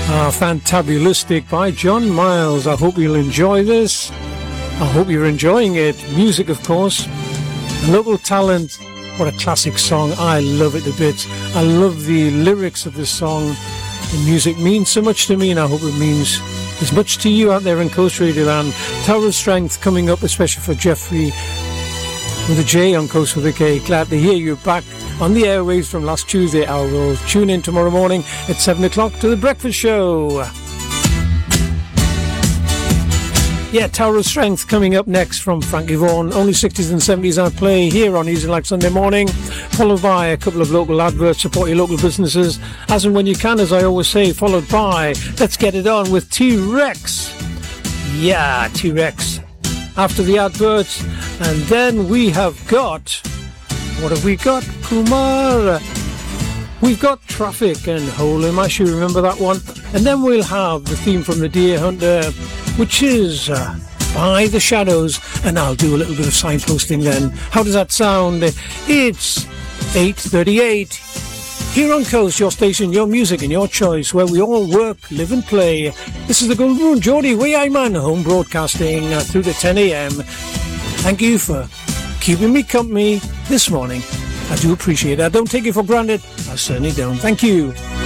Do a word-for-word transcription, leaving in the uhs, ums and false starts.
Ah, Fantabulistic by John Miles. I hope you'll enjoy this. I hope you're enjoying it. Music, of course. Local talent. What a classic song. I love it a bit. I love the lyrics of this song. The music means so much to me, and I hope it means as much to you out there in Coast Radio Land. Tower of Strength coming up, especially for Jeffrey with a J on Coast with a K. Glad to hear you back on the airwaves from last Tuesday. I will tune in tomorrow morning at seven o'clock to the breakfast show. Yeah, Tower of Strength coming up next from Frankie Vaughan. Only sixties and seventies I play here on Easy Like Sunday Morning, followed by a couple of local adverts. Support your local businesses as and when you can, as I always say, followed by Let's Get It On with T-Rex. Yeah, T-Rex after the adverts. And then we have got, what have we got, Kumar? We've got Traffic and Hole in My Shoe, remember that one? And then we'll have the theme from The Deer Hunter, which is uh, By the Shadows, and I'll do a little bit of signposting then. How does that sound? It's eight thirty-eight. Here on Coast, your station, your music and your choice, where we all work, live and play. This is the Golden Moon, Geordie Way I Man, home broadcasting uh, through to ten a.m. Thank you for keeping me company this morning. I do appreciate it. I don't take it for granted. I certainly don't. Thank you.